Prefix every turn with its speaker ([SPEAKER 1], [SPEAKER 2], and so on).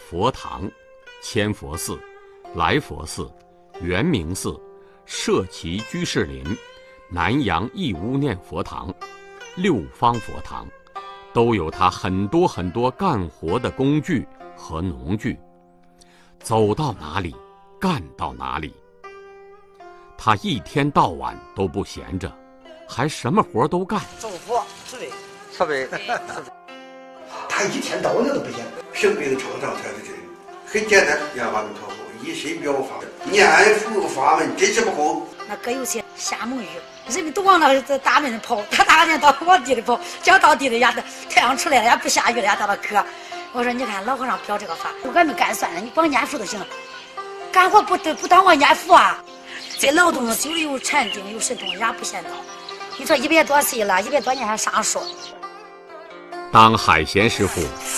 [SPEAKER 1] 佛堂、千佛寺、来佛寺、圆明寺、社稷居士林、南阳义乌念佛堂、六方佛堂，都有他很多很多干活的工具和农具，走到哪里干到哪里。他一天到晚都不闲着，还什么活都干。
[SPEAKER 2] 走佛设备
[SPEAKER 3] 他一天到晚都不闲。
[SPEAKER 4] 平病创伤才是真，很简单，两法门靠谱，一身表法，念佛法门真是不够。
[SPEAKER 5] 那哥有些瞎蒙语，人们都往那大门跑，他大人到往地里跑，讲到地里呀，太阳出来了也不下雨了呀，到那渴。我说你看老和尚表这个法，俺们干算了，你光念佛就行了，干活不当我念佛啊。这劳动久了有禅定有神通，也不嫌早。你说100多岁了，100多年还上树。
[SPEAKER 1] 当海贤师傅